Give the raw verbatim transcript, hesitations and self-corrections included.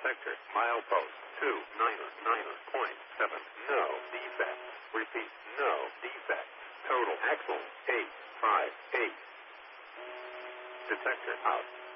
Detector, milepost, two niner niner point seven, no defect. Repeat, no defect. Total axle, eight five eight. Detector out.